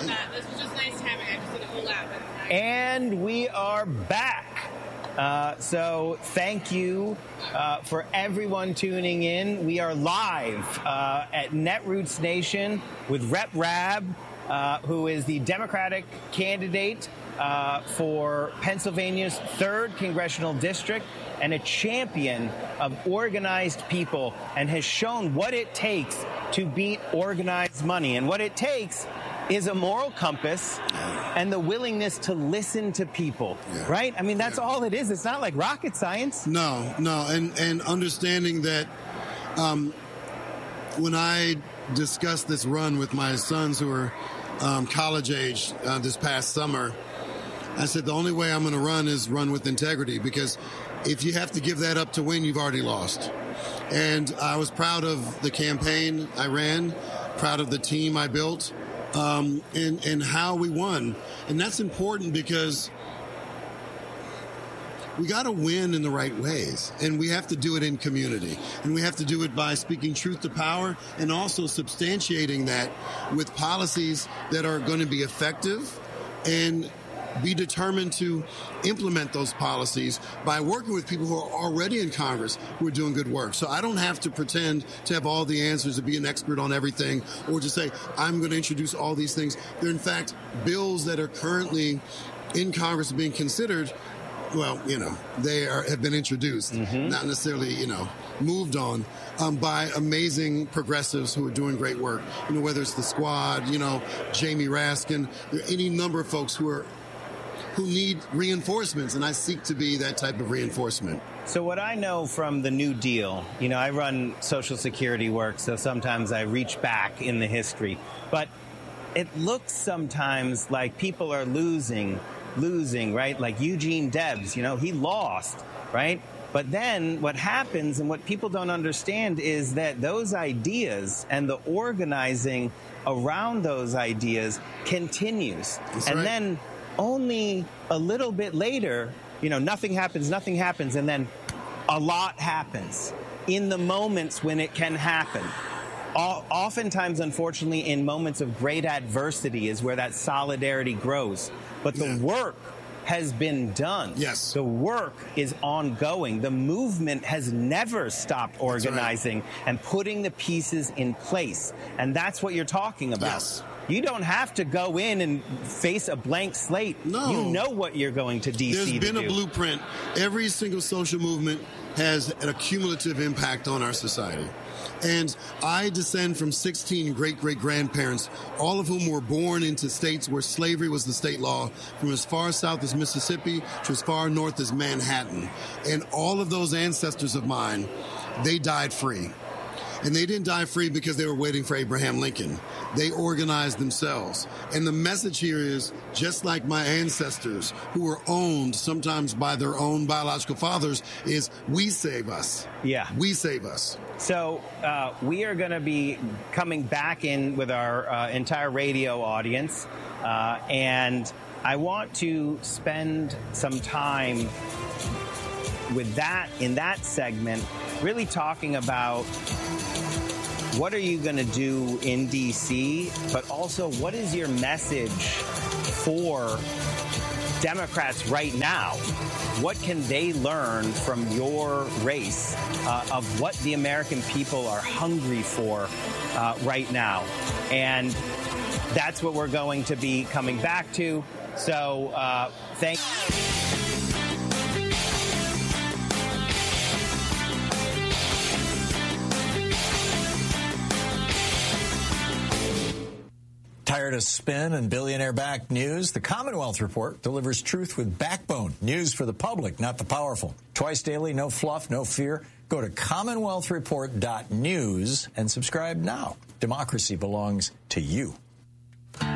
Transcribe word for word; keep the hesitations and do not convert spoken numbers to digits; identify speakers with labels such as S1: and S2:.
S1: that. This was just nice timing. I just did a whole lap.
S2: And we are back. Uh, so thank you uh, for everyone tuning in. We are live uh, at Netroots Nation with Rep Rabb, uh, who is the Democratic candidate uh, for Pennsylvania's third congressional district and a champion of organized people, and has shown what it takes to beat organized money. And what it takes is a moral compass and the willingness to listen to people, yeah. right? I mean, that's yeah. all it is. It's not like rocket science.
S3: No, no. And, and understanding that um, when I discussed this run with my sons who are um, college age uh, this past summer, I said the only way I'm going to run is run with integrity, because if you have to give that up to win, you've already lost. And I was proud of the campaign I ran, proud of the team I built, um, and, and how we won. And that's important because we got to win in the right ways, and we have to do it in community, and we have to do it by speaking truth to power and also substantiating that with policies that are going to be effective and be determined to implement those policies by working with people who are already in Congress who are doing good work. So I don't have to pretend to have all the answers, to be an expert on everything, or to say, I'm going to introduce all these things. They're, in fact, bills that are currently in Congress being considered. Well, you know, they are, have been introduced, mm-hmm. not necessarily, you know, moved on um, by amazing progressives who are doing great work. You know, whether it's the Squad, you know, Jamie Raskin, there are any number of folks who are who need reinforcements, and I seek to be that type of reinforcement.
S2: So what I know from the New Deal, you know, I run Social Security work, so sometimes I reach back in the history, but it looks sometimes like people are losing, losing, right? Like Eugene Debs, you know, he lost, right? But then what happens, and what people don't understand, is that those ideas and the organizing around those ideas continues.
S3: That's
S2: and
S3: right.
S2: then only a little bit later, you know, nothing happens, nothing happens, and then a lot happens in the moments when it can happen. Oftentimes, unfortunately, in moments of great adversity is where that solidarity grows. But the
S3: yeah.
S2: work has been done.
S3: Yes.
S2: The work is ongoing. The movement has never stopped organizing right. and putting the pieces in place. And that's what you're talking about.
S3: Yes.
S2: You don't have to go in and face a blank slate.
S3: No.
S2: You know what you're going to D C
S3: There's
S2: to
S3: been
S2: do.
S3: a blueprint. Every single social movement has a cumulative impact on our society. And I descend from sixteen great-great-grandparents, all of whom were born into states where slavery was the state law, from as far south as Mississippi to as far north as Manhattan. And all of those ancestors of mine, they died free. And they didn't die free because they were waiting for Abraham Lincoln. They organized themselves. And the message here is, just like my ancestors, who were owned sometimes by their own biological fathers, is we save us.
S2: Yeah.
S3: We save us.
S2: So uh, we are going to be coming back in with our uh, entire radio audience. Uh, and I want to spend some time with that, in that segment, really talking about what are you going to do in D C, but also what is your message for Democrats right now? What can they learn from your race uh, of what the American people are hungry for uh, right now? And that's what we're going to be coming back to. So uh, thank you.
S4: Tired of spin and billionaire-backed news? The Commonwealth Report delivers truth with backbone. News for the public, not the powerful. Twice daily, no fluff, no fear. Go to commonwealth report dot news and subscribe now. Democracy belongs to you.